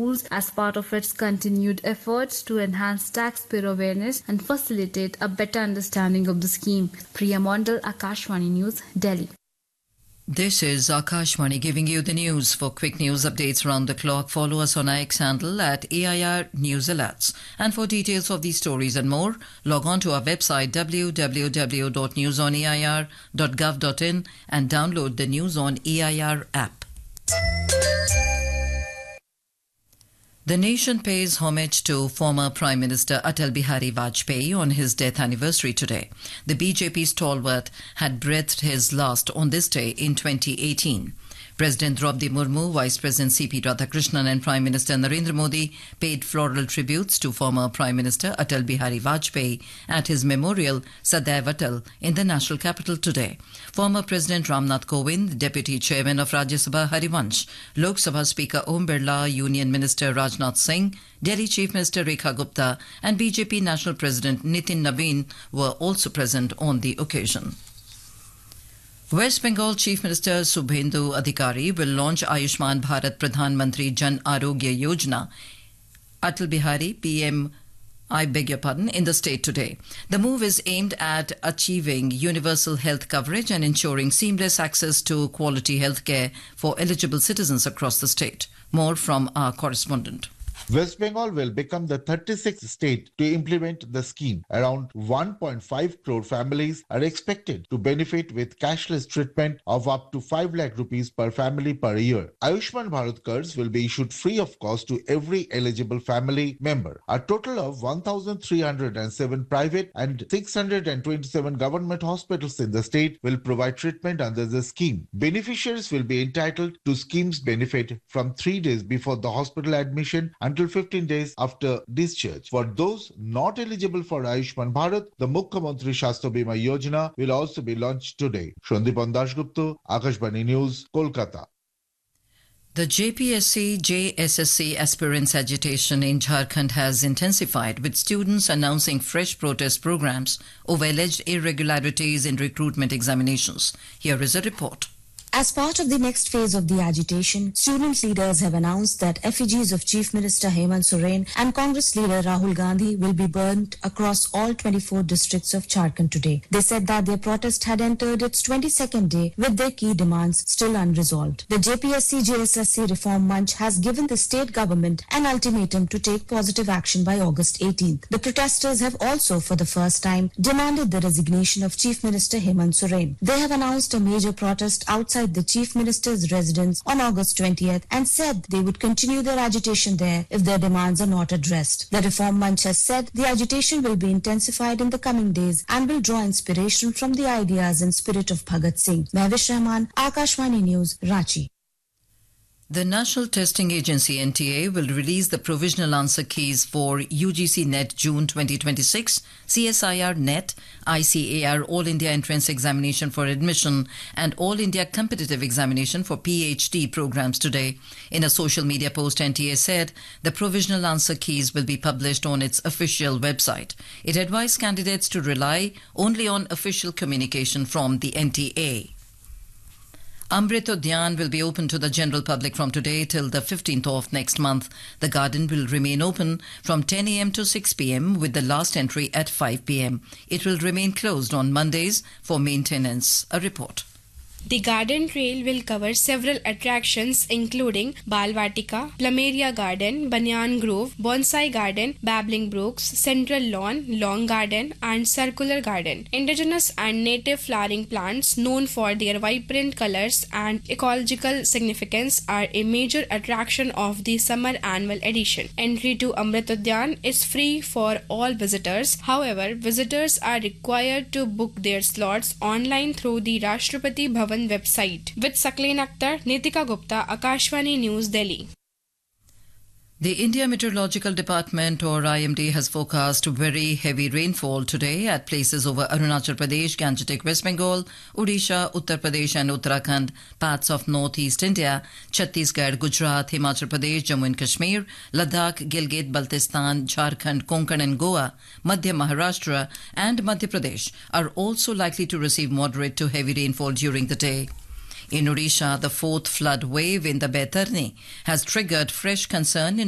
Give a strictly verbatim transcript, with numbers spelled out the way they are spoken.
schools as part of its continued efforts to enhance taxpayer awareness and facilitate a better understanding of the scheme. Priya Mondal, Akashvani News, Delhi. This is Akashvani giving you the news. For quick news updates around the clock, follow us on our X handle at A I R News Alerts. And for details of these stories and more, log on to our website w w w dot news on a i r dot gov dot in and download the News on A I R app. The nation pays homage to former Prime Minister Atal Bihari Vajpayee on his death anniversary today. The B J P stalwart had breathed his last on this day in twenty eighteen. President Draupadi Murmu, Vice President C P Radhakrishnan and Prime Minister Narendra Modi paid floral tributes to former Prime Minister Atal Bihari Vajpayee at his memorial Sadaiv Atal in the national capital today. Former President Ramnath Kovind, Deputy Chairman of Rajya Sabha Harivansh, Lok Sabha Speaker Om Birla, Union Minister Rajnath Singh, Delhi Chief Minister Rekha Gupta and B J P National President Nitin Nabin were also present on the occasion. West Bengal Chief Minister Subhendu Adhikari will launch Ayushman Bharat Pradhan Mantri Jan Arogya Yojana, Atal Bihari P M I beg your pardon, in the state today. The move is aimed at achieving universal health coverage and ensuring seamless access to quality health care for eligible citizens across the state. More from our correspondent. West Bengal will become the thirty-sixth state to implement the scheme. Around one point five crore families are expected to benefit with cashless treatment of up to five lakh rupees per family per year. Ayushman Bharat cards will be issued free of cost to every eligible family member. A total of one thousand three hundred seven private and six hundred twenty-seven government hospitals in the state will provide treatment under the scheme. Beneficiaries will be entitled to scheme's benefit from three days before the hospital admission until fifteen days after discharge. For those not eligible for Ayushman Bharat, the Mukhyamantri Shastha Bima Yojana will also be launched today. Shandipan Dasgupta, Akashvani News, Kolkata. The J P S C J S S C aspirants agitation in Jharkhand has intensified, with students announcing fresh protest programs over alleged irregularities in recruitment examinations. Here is a report. As part of the next phase of the agitation, student leaders have announced that effigies of Chief Minister Hemant Soren and Congress leader Rahul Gandhi will be burnt across all twenty-four districts of Jharkhand today. They said that their protest had entered its twenty-second day with their key demands still unresolved. The J P S C J S S C Reform Munch has given the state government an ultimatum to take positive action by August eighteenth. The protesters have also, for the first time, demanded the resignation of Chief Minister Hemant Soren. They have announced a major protest outside the Chief Minister's residence on August twentieth and said they would continue their agitation there if their demands are not addressed. The Reform Munch has said the agitation will be intensified in the coming days and will draw inspiration from the ideas and spirit of Bhagat Singh. Mehwish Rahman, Akashvani News, Ranchi. The National Testing Agency N T A will release the provisional answer keys for U G C NET June twenty twenty-six, C S I R NET, I C A R All India Entrance Examination for Admission and All India Competitive Examination for P H D programs today. In a social media post, N T A said the provisional answer keys will be published on its official website. It advised candidates to rely only on official communication from the N T A. Amrit Udyan will be open to the general public from today till the fifteenth of next month. The garden will remain open from ten a m to six p m with the last entry at five p m. It will remain closed on Mondays for maintenance. A report. The garden trail will cover several attractions including Balvatika, Plumeria Garden, Banyan Grove, Bonsai Garden, Babbling Brooks, Central Lawn, Long Garden and Circular Garden. Indigenous and native flowering plants known for their vibrant colors and ecological significance are a major attraction of the summer annual edition. Entry to Amrit Udyan is free for all visitors. However, visitors are required to book their slots online through the Rashtrapati Bhavan website. With Sakleen Akhtar, Nitika Gupta, Akashvani News, Delhi. The India Meteorological Department, or I M D, has forecast very heavy rainfall today at places over Arunachal Pradesh, Gangetic West Bengal, Odisha, Uttar Pradesh and Uttarakhand, parts of northeast India, Chhattisgarh, Gujarat, Himachal Pradesh, Jammu and Kashmir, Ladakh, Gilgit, Baltistan, Jharkhand, Konkan and Goa, Madhya Maharashtra and Madhya Pradesh are also likely to receive moderate to heavy rainfall during the day. In Odisha, the fourth flood wave in the Baitarni has triggered fresh concern in